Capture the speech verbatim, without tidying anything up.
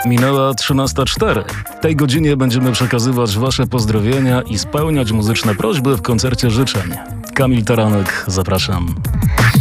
Minęła trzynasta cztery. W tej godzinie będziemy przekazywać wasze pozdrowienia i spełniać muzyczne prośby w koncercie życzeń. Kamil Taranek, zapraszam.